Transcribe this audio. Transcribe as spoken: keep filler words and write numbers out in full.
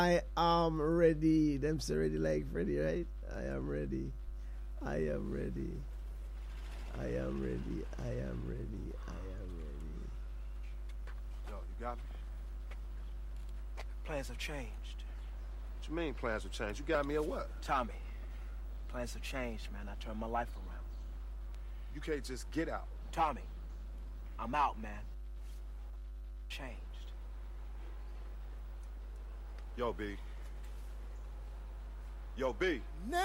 I am ready. Them say ready like Freddy, right? I am ready. I am ready. I am ready. I am ready. I am ready. Yo, you got me? Plans have changed. What you mean plans have changed? You got me or what? Tommy, plans have changed, man. I turned my life around. You can't just get out. Tommy, I'm out, man. Changed. Yo, B. Yo, B.